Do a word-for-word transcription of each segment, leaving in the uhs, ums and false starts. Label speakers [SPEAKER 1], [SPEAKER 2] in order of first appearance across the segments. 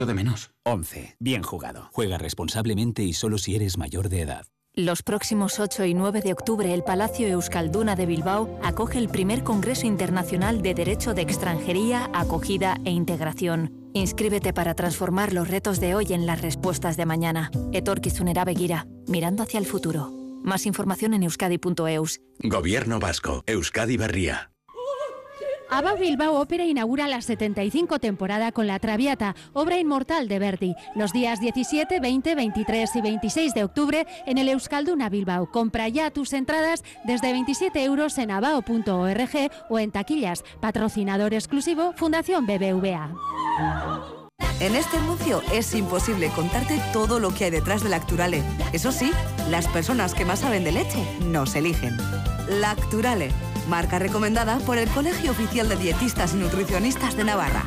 [SPEAKER 1] de menos.
[SPEAKER 2] once. Bien jugado. Juega responsablemente y solo si eres mayor de edad.
[SPEAKER 3] Los próximos ocho y nueve de octubre, el Palacio Euskalduna de Bilbao acoge el primer Congreso Internacional de Derecho de Extranjería, Acogida e Integración. Inscríbete para transformar los retos de hoy en las respuestas de mañana. Etorkizunera begira, mirando hacia el futuro. Más información en euskadi punto eus.
[SPEAKER 4] Gobierno vasco. Euskadi Berria.
[SPEAKER 5] ABBA Bilbao Ópera inaugura la setenta y cinco temporada con La Traviata, obra inmortal de Verdi, los días diecisiete, veinte, veintitrés y veintiséis de octubre en el Euskalduna Bilbao. Compra ya tus entradas desde veintisiete euros en abao punto org o en taquillas. Patrocinador exclusivo Fundación B B V A.
[SPEAKER 6] En este anuncio es imposible contarte todo lo que hay detrás de Lacturale. Eso sí, las personas que más saben de leche nos eligen. Lacturale, marca recomendada por el Colegio Oficial de Dietistas y Nutricionistas de Navarra.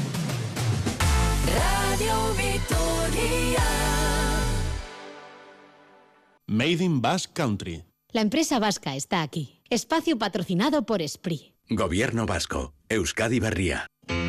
[SPEAKER 7] Radio Vitoria.
[SPEAKER 8] Made in Basque Country.
[SPEAKER 9] La empresa vasca está aquí. Espacio patrocinado por Esprit.
[SPEAKER 4] Gobierno vasco. Euskadi Berria.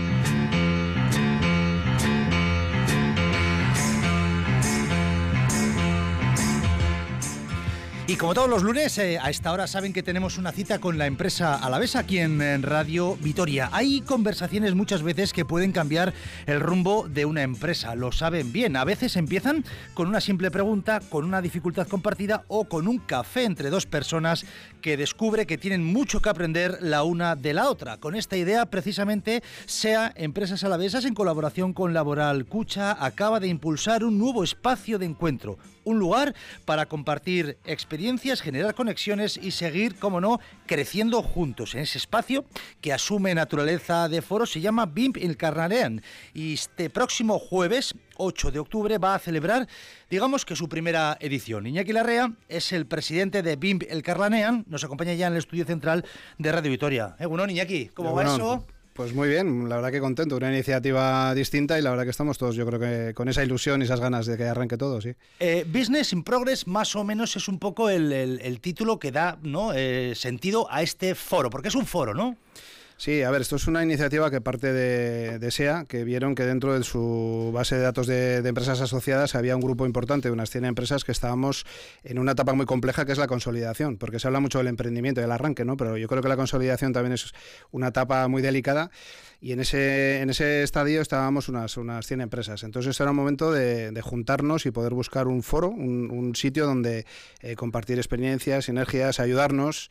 [SPEAKER 10] Y como todos los lunes, eh, a esta hora saben que tenemos una cita con la empresa alavesa aquí en, en Radio Vitoria. Hay conversaciones muchas veces que pueden cambiar el rumbo de una empresa, lo saben bien. A veces empiezan con una simple pregunta, con una dificultad compartida o con un café entre dos personas que descubre que tienen mucho que aprender la una de la otra. Con esta idea, precisamente, SEA Empresas Alavesas, en colaboración con Laboral Cucha, acaba de impulsar un nuevo espacio de encuentro. Un lugar para compartir experiencias, generar conexiones y seguir, como no, creciendo juntos. En ese espacio que asume naturaleza de foro se llama B I M P Elkarlanean y este próximo jueves ocho de octubre va a celebrar, digamos que su primera edición. Iñaki Larrea es el presidente de B I M P Elkarlanean, nos acompaña ya en el estudio central de Radio Vitoria. Eh, bueno, Iñaki, ¿cómo va eso?
[SPEAKER 11] Pues muy bien, la verdad que contento, una iniciativa distinta y la verdad que estamos todos, yo creo que con esa ilusión y esas ganas de que arranque todo, sí.
[SPEAKER 10] Eh, Business in Progress más o menos es un poco el, el, el título que da, ¿no?, eh, sentido a este foro, porque es un foro, ¿no?
[SPEAKER 11] Sí, a ver, esto es una iniciativa que parte de, de SEA, que vieron que dentro de su base de datos de, de empresas asociadas había un grupo importante, unas cien empresas, que estábamos en una etapa muy compleja que es la consolidación, porque se habla mucho del emprendimiento y del arranque, ¿no? Pero yo creo que la consolidación también es una etapa muy delicada y en ese, en ese estadio estábamos unas, unas cien empresas. Entonces esto era un momento de, de juntarnos y poder buscar un foro, un, un sitio donde eh, compartir experiencias, sinergias, ayudarnos,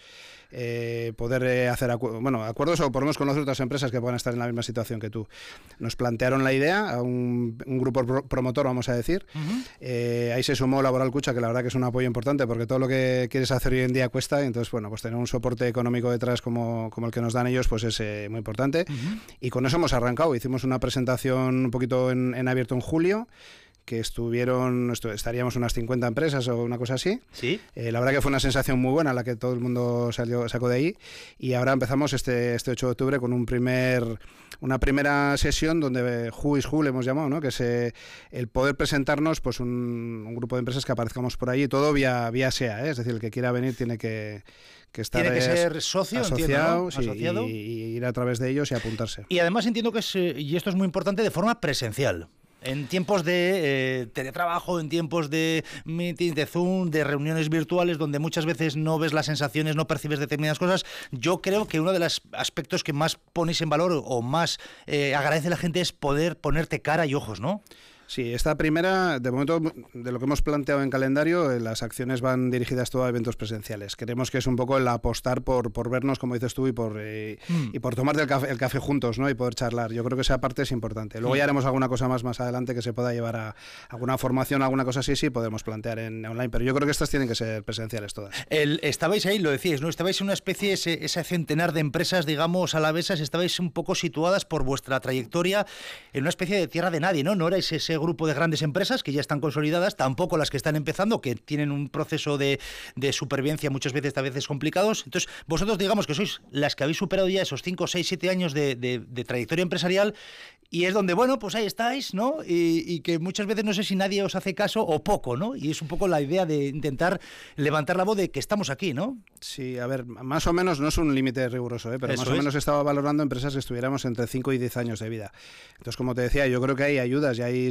[SPEAKER 11] eh, poder eh, hacer acu bueno, acuerdos o por lo menos conocer otras empresas que puedan estar en la misma situación que tú. Nos plantearon la idea a un, un grupo pro promotor, vamos a decir. Uh-huh. eh, ahí se sumó Laboral Cucha, que la verdad que es un apoyo importante porque todo lo que quieres hacer hoy en día cuesta, y entonces, bueno, pues tener un soporte económico detrás como, como el que nos dan ellos, pues es eh, muy importante. Uh-huh. Y con eso hemos arrancado. Hicimos una presentación un poquito en, en abierto en julio, que estuvieron, estu estaríamos unas cincuenta empresas o una cosa así.
[SPEAKER 10] Sí.
[SPEAKER 11] Eh, la verdad que fue una sensación muy buena la que todo el mundo salió, sacó de ahí, y ahora empezamos este, este ocho de octubre con un primer, una primera sesión donde Who is Who le hemos llamado, ¿no? Que es eh, el poder presentarnos, pues un, un grupo de empresas que aparezcamos por ahí, todo vía, vía SEA, ¿eh? Es decir, el que quiera venir tiene que... que estar
[SPEAKER 10] tiene que ser socio,
[SPEAKER 11] asociado,
[SPEAKER 10] entiendo, ¿no?
[SPEAKER 11] Sí,
[SPEAKER 10] asociado.
[SPEAKER 11] Y, y ir a través de ellos y apuntarse.
[SPEAKER 10] Y además entiendo que es, y esto es muy importante, de forma presencial. En tiempos de eh, teletrabajo, en tiempos de meetings, de Zoom, de reuniones virtuales, donde muchas veces no ves las sensaciones, no percibes determinadas cosas, yo creo que uno de los aspectos que más ponéis en valor o más eh, agradece la gente es poder ponerte cara y ojos, ¿no?
[SPEAKER 11] Sí, esta primera, de momento, de lo que hemos planteado en calendario, las acciones van dirigidas todo a eventos presenciales. Creemos que es un poco el apostar por, por vernos, como dices tú, y por, eh, mm. y por tomar el café, el café juntos, ¿no? Y poder charlar. Yo creo que esa parte es importante. Luego mm. ya haremos alguna cosa más más adelante que se pueda llevar a alguna formación, alguna cosa así, sí podemos plantear en online. Pero yo creo que estas tienen que ser presenciales todas.
[SPEAKER 10] El, estabais ahí, lo decíais, ¿no? Estabais en una especie, ese, ese centenar de empresas, digamos, alavesas, estabais un poco situadas por vuestra trayectoria en una especie de tierra de nadie, ¿no? No erais ese grupo de grandes empresas que ya están consolidadas, tampoco las que están empezando, que tienen un proceso de, de supervivencia muchas veces, a veces complicados. Entonces, vosotros digamos que sois las que habéis superado ya esos cinco, seis, siete años de, de, de trayectoria empresarial, y es donde, bueno, pues ahí estáis, ¿no? Y, y que muchas veces no sé si nadie os hace caso o poco, ¿no? Y es un poco la idea de intentar levantar la voz de que estamos aquí, ¿no?
[SPEAKER 11] Sí, a ver, más o menos no es un límite riguroso, ¿eh? Pero Eso más o es. menos estaba valorando empresas que estuviéramos entre cinco y diez años de vida. Entonces, como te decía, yo creo que hay ayudas y hay